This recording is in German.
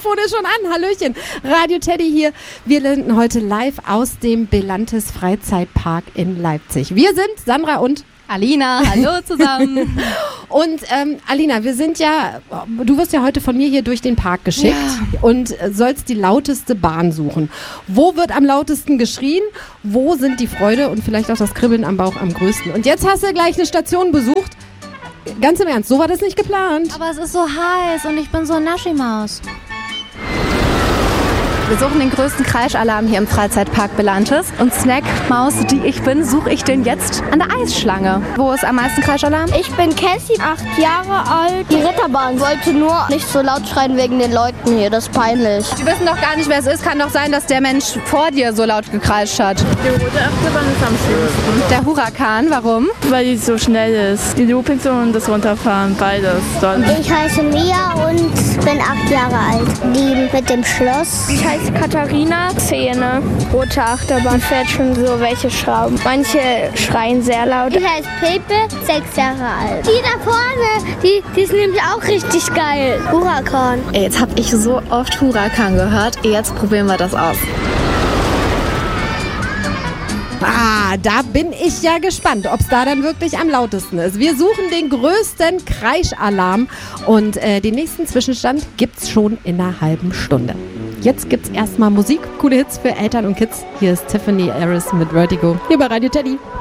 Mikrofon ist schon an. Hallöchen. Radio Teddy hier. Wir senden heute live aus dem Belantes Freizeitpark in Leipzig. Wir sind Sandra und Alina, hallo zusammen. Und Alina, du wirst ja heute von mir hier durch den Park geschickt und sollst die lauteste Bahn suchen. Wo wird am lautesten geschrien? Wo sind die Freude und vielleicht auch das Kribbeln am Bauch am größten? Und jetzt hast du gleich eine Station besucht. Ganz im Ernst, so war das nicht geplant. Aber es ist so heiß und ich bin so ein Naschimaus. Wir suchen den größten Kreischalarm hier im Freizeitpark Belantes. Und Snackmaus, die ich bin, suche ich den jetzt an der Eisschlange. Wo ist am meisten Kreischalarm? Ich bin Cassie, 8 Jahre alt. Die Ritterbahn wollte nur nicht so laut schreien wegen den Leuten hier, das ist peinlich. Die wissen doch gar nicht, wer es ist. Kann doch sein, dass der Mensch vor dir so laut gekreischt hat. Die rote Achterbahn ist am schlimmsten. Der Huracan, warum? Weil die so schnell ist. Die Loopings und das Runterfahren, beides. Toll. Ich heiße Mia und bin 8 Jahre alt. Die mit dem Schloss. Ich heiße Katharina, 10. Rote Achterbahn fährt schon so welche Schrauben. Manche schreien sehr laut. Ich heiße Pepe, 6 Jahre alt. Die da vorne, die ist nämlich auch richtig geil. Huracan. Ey, jetzt habe ich so oft Huracan gehört. Jetzt probieren wir das aus. Da bin ich ja gespannt, ob es da dann wirklich am lautesten ist. Wir suchen den größten Kreischalarm und den nächsten Zwischenstand gibt's schon in einer halben Stunde. Jetzt gibt's erstmal Musik, coole Hits für Eltern und Kids. Hier ist Tiffany Harris mit Vertigo, hier bei Radio Teddy.